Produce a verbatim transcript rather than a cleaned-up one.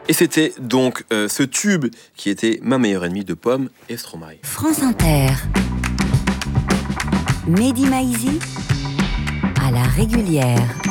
Et c'était donc euh, ce tube qui était Ma meilleure ennemie de Pomme et Stromae. France Inter. Mehdi Maizi à la régulière.